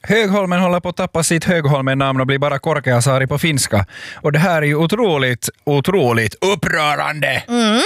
Högholmen håller på att tappa sitt Högholmen-namn och blir bara Korkeasaari på finska. Och det här är ju otroligt upprörande.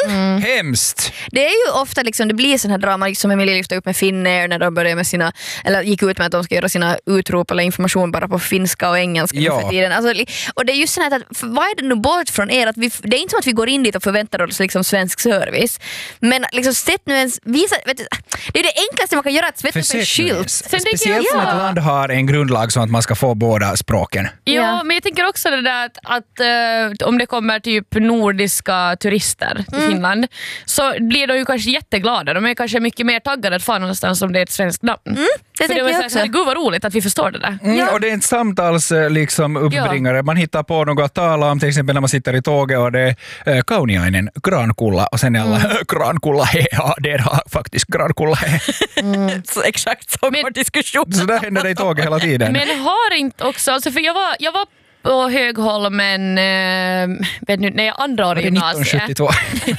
Hemskt. Det är ju ofta liksom, det blir sån här drama som Emilia lyfte upp med Finnair när de började med sina, eller gick ut med att de ska göra sina utrop eller information bara på finska och engelska för tiden. Alltså, och det är just sån här att, vad är det nu bort från er? Att det är inte som att vi går in dit och förväntar oss liksom svensk service. Men liksom sätt nu ens, visa, vet du, det är det enklaste man kan göra, att sätta upp en skylt. Speciellt som ett land har en grundlag så att man ska få båda språken. Ja, men jag tänker också det där att om det kommer typ nordiska turister till Finland så blir de ju kanske jätteglada. De är kanske mycket mer taggade att få någonstans om det är ett svenskt namn. Det tänker jag också. Gud vad roligt att vi förstår det där. Och det är en samtals liksom, uppbringare. Man hittar på något att tala om, till exempel när man sitter i tåget och det är Kauniainen, Grankulla och sen är alla Grankulla he, ja det är faktiskt Grankulla he. Så exakt som vår diskussion. Så där händer det i tåget hela tiden. Men har inte också, alltså för jag var på Högholmen vet nu, när jag andra år i gymnasiet. 1972.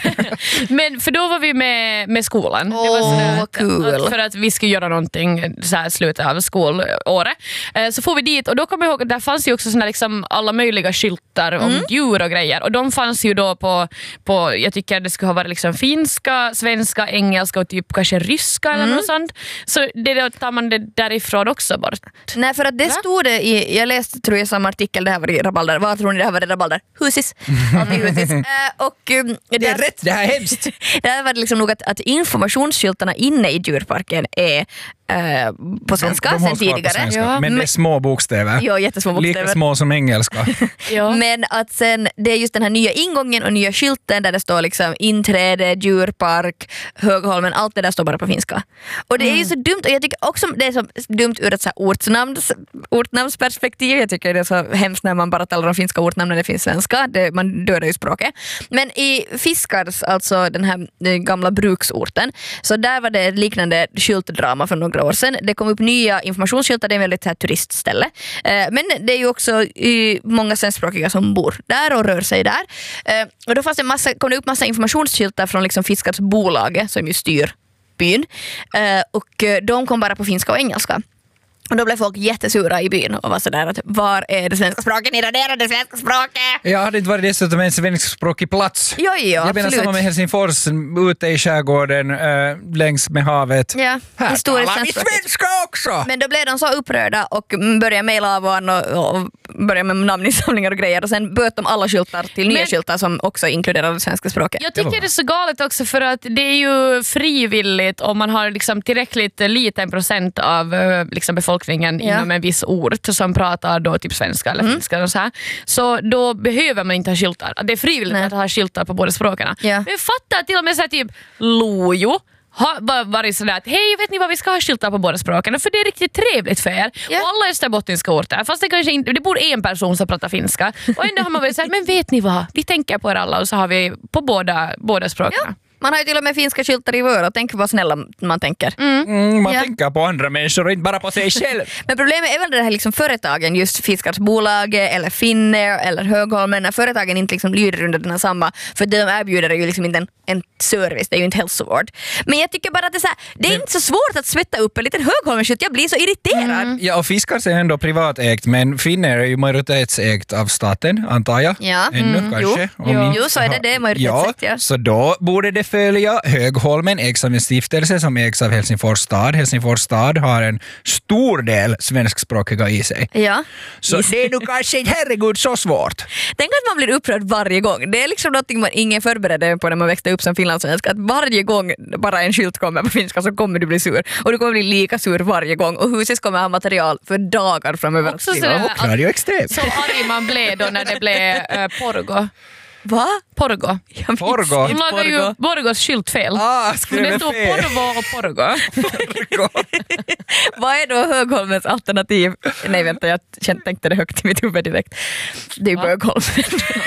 Men för då var vi med skolan. Det var sådär cool. för att vi skulle göra någonting så här slutet av skolåret. Så får vi dit och då kommer jag ihåg att där fanns ju också såna liksom alla möjliga skyltar om djur och grejer. Och de fanns ju då på jag tycker det skulle ha varit liksom finska, svenska, engelska och typ kanske ryska eller något sånt. Så det då tar man det därifrån också bort. Nej, för att det stod det i, jag läste tror jag samma artikel, det här var i Rabalder. Vad tror ni det här var i Rabalder? Husis. Husis. Det är rätt, det här är hemskt. Det här var det liksom nog att informationsskyltarna inne i djurparken är på svenska sen tidigare. Ja. Men det är små bokstäver. Ja, jättesmå bokstäver. Lika små som engelska. Ja. Men att sen, det är just den här nya ingången och nya skylten där det står liksom inträde, djurpark, Högholmen, allt det där står bara på finska. Och det är ju så dumt, och jag tycker också det är så dumt ur ett så här ortnamnsperspektiv. Jag tycker det är så hemskt när man bara talar om finska ortnamn när det finns svenska. Man dödar ju språket. Men i Fiskars, alltså den här gamla bruksorten, så där var det liknande skyltdrama för några år sedan. Det kom upp nya informationsskyltar, det är en väldigt här turistställe. Men det är ju också många svenskspråkiga som bor där och rör sig där. Och då kom det upp massa informationsskyltar från liksom Fiskars bolag som ju styr byn. Och de kom bara på finska och engelska. Och då blev folk jättesura i byn och var sådär att var är det svenska språket? Ni raderar det svenska språket! Jag hade inte varit dessutom en svenskspråkig plats. Jo, jag menar samma med Helsingfors, ute i skärgården, längs med havet. Ja, här historiskt talar vi svenska också! Men då blev de så upprörda och började mejla av och började med namninsamlingar och grejer. Och sen böt de alla skyltar till nya skyltar som också inkluderar det svenska språket. Jag tycker det är så galet också för att det är ju frivilligt om man har liksom tillräckligt liten procent av liksom befolkningen inom en viss ort som pratar då typ svenska eller finska och så här. Så då behöver man inte ha skyltar. Det är frivilligt att ha skyltar på båda språken. Men jag fattar till och med så här typ Lojo har varit sådär att hej, vet ni vad, vi ska ha skyltar på båda språken för det är riktigt trevligt för er. Och alla österbottniska orter, fast det kanske inte, det bor en person som pratar finska och ändå har man varit såhär, men vet ni vad, vi tänker på er alla och så har vi på båda språken. Man har ju till och med finska skyltar i Vör och tänk vad snälla man tänker. Man tänker på andra människor och inte bara på sig själv. Men problemet är väl det här liksom företagen, just Fiskarsbolaget eller Finnair eller Högholmen, när företagen inte liksom lyder under den här samma, för de erbjuder ju liksom inte en service, det är ju inte hälsovård. Men jag tycker bara att det är inte så svårt att svetta upp en liten Högholmen-skylt, jag blir så irriterad. Ja, och Fiskars är ändå privatägt, men Finnair är ju majoritetsägt av staten, antar jag. Ja. Ännu kanske. Jo, så är det majoritetsägt. Ja, så då borde det följa Högholmen ägs av en stiftelse som ägs av Helsingfors stad. Helsingfors stad har en stor del svenskspråkiga i sig. Ja. Så det är nog kanske inte, herregud, så svårt. Tänk att man blir upprörd varje gång. Det är liksom någonting man ingen förberedde på när man växte upp som finlandssvensk. Att varje gång bara en skylt kommer på finska så kommer du bli sur. Och du kommer bli lika sur varje gång. Och huset kommer ha material för dagar framöver. Också sådär, och Radio Extrem. Så arg man blev då när det blev Porgo. Va? Porgo. Porgo? De lagade ju Borgos skylt fel. Det stod Porvo och Porgo. Vad är då Högholmens alternativ? Nej vänta, jag tänkte det högt i mitt huvud direkt. Det är ju Bögholmen.